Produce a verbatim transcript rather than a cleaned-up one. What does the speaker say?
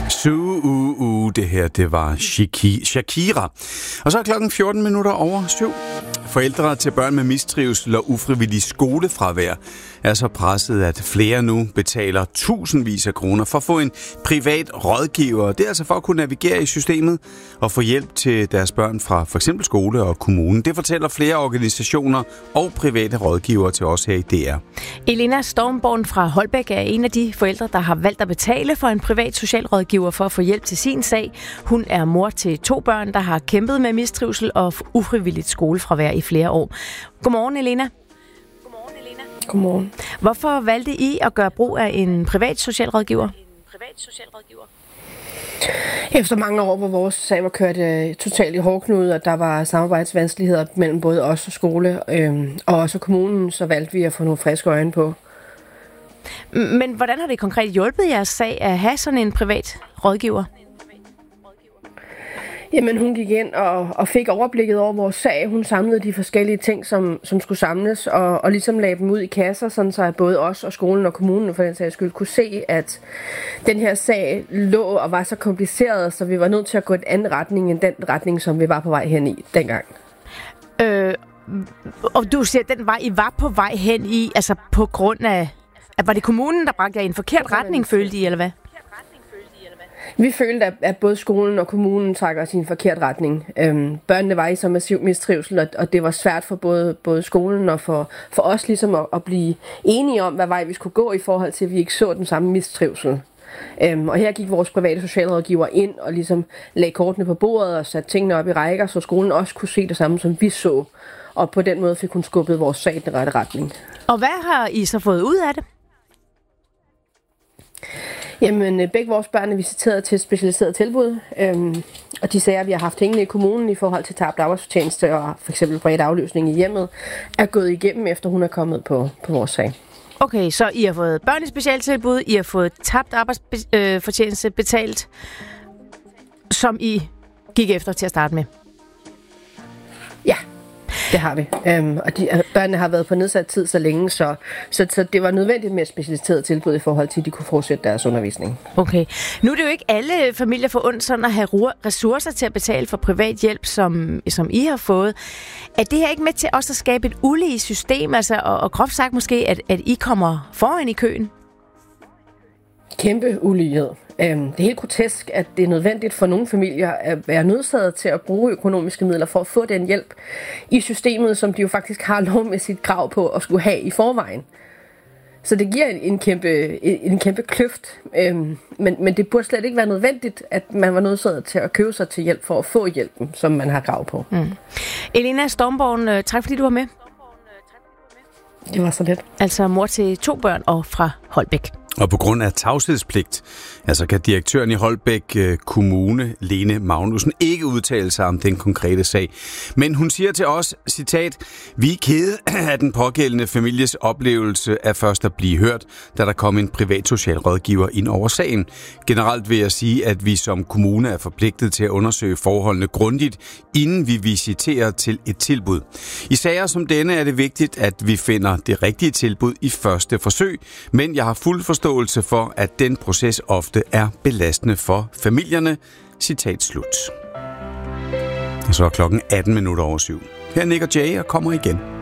Su u u, det her, det var Shaki- Shakira. Og så er klokken fjorten minutter over syv. Forældre til børn med mistrivsel og ufrivillig skolefravær er så presset, at flere nu betaler tusindvis af kroner for at få en privat rådgiver. Det er altså for at kunne navigere i systemet og få hjælp til deres børn fra for eksempel skole og kommunen. Det fortæller flere organisationer og private rådgivere til os her i D R. Elena Stormborn fra Holbæk er en af de forældre, der har valgt at betale for en privat socialrådgiver for at få hjælp til sin sag. Hun er mor til to børn, der har kæmpet med mistrivsel og ufrivilligt skolefravær i flere år. Godmorgen, Elena. Godmorgen, Elena. Godmorgen. Hvorfor valgte I at gøre brug af en privat socialrådgiver? En privat socialrådgiver. Efter mange år, hvor vores sag var kørt øh, totalt i hårdknude, og der var samarbejdsvanskeligheder mellem både os og skole øh, og også kommunen, så valgte vi at få nogle friske øjne på. Men hvordan har det konkret hjulpet jeres sag at have sådan en privat rådgiver? Jamen, hun gik ind og, og fik overblikket over vores sag. Hun samlede de forskellige ting, som, som skulle samles, og, og ligesom lagde dem ud i kasser, sådan så både os og skolen og kommunen for den sags skyld kunne se, at den her sag lå og var så kompliceret, så vi var nødt til at gå en anden retning end den retning, som vi var på vej hen i dengang. Øh, og du siger, at den vej, I var på vej hen i, altså på grund af, at var det kommunen, der bragte jer i en forkert retning, følte I, eller hvad? Vi følte, at både skolen og kommunen trak os i en forkert retning. Øhm, børnene var i så massiv mistrivsel, og, og det var svært for både, både skolen og for, for os ligesom at, at blive enige om, hvad vej vi skulle gå i forhold til, at vi ikke så den samme mistrivsel. Øhm, og her gik vores private socialrådgiver ind og ligesom lagde kortene på bordet og satte tingene op i rækker, så skolen også kunne se det samme, som vi så. Og på den måde fik hun skubbet vores sag i den rette retning. Og hvad har I så fået ud af det? Jamen, begge vores børn er visiteret til et specialiseret tilbud, øhm, og de sager, vi har haft hængende i kommunen i forhold til tabt arbejdsfortjeneste og for eksempel bredt afløsning i hjemmet, er gået igennem, efter hun er kommet på, på vores sag. Okay, så I har fået børn i specialtilbud, I har fået tabt arbejdsfortjeneste betalt, som I gik efter til at starte med? Ja. Det har vi. Øhm, og de, børnene har været på nedsat tid så længe, så, så, så det var nødvendigt med et specialiseret tilbud i forhold til, at de kunne fortsætte deres undervisning. Okay. Nu er det jo ikke alle familier forundt sådan at have ressourcer til at betale for privat hjælp, som, som I har fået. Er det her ikke med til også at skabe et ulige system, altså, og, og groft sagt måske, at, at I kommer foran i køen? Kæmpe ulighed. Det er helt grotesk, at det er nødvendigt for nogle familier at være nødsaget til at bruge økonomiske midler for at få den hjælp i systemet, som de jo faktisk har lov med sit krav på at skulle have i forvejen. Så det giver en kæmpe, en kæmpe kløft, men, men det burde slet ikke være nødvendigt, at man var nødsaget til at købe sig til hjælp for at få hjælpen, som man har krav på. Mm. Elena Stormborn, tak fordi du var med. Det var så lidt. Altså mor til to børn og fra Holbæk. Og på grund af tavshedspligt, altså kan direktøren i Holbæk Kommune, Lene Magnussen, ikke udtale sig om den konkrete sag. Men hun siger til os, citat, vi er kede af den pågældende families oplevelse af først at blive hørt, da der kom en privat socialrådgiver ind over sagen. Generelt vil jeg sige, at vi som kommune er forpligtet til at undersøge forholdene grundigt, inden vi visiterer til et tilbud. I sager som denne er det vigtigt, at vi finder det rigtige tilbud i første forsøg, men jeg har fuld forståelse for, at den proces ofte er belastende for familierne. Citat slut. Og så er klokken atten minutter over syv. Her er Nick og Jay og kommer igen.